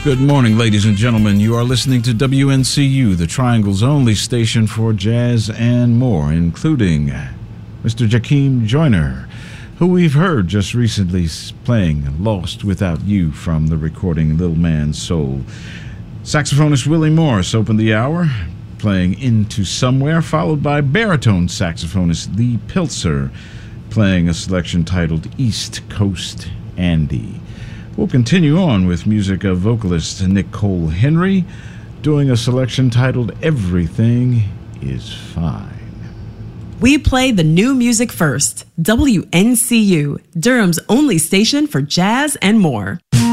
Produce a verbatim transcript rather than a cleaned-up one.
Good morning, ladies and gentlemen. You are listening to W N C U, the Triangle's only station for jazz and more, including Mister Jakeem Joyner, who we've heard just recently playing Lost Without You from the recording Little Man's Soul. Saxophonist Willie Morris opened the hour, playing Into Somewhere, followed by baritone saxophonist Lee Pilzer, playing a selection titled East Coast Andy. We'll continue on with music of vocalist Nicole Henry, doing a selection titled Everything is Fine. We play the new music first. W N C U, Durham's only station for jazz and more.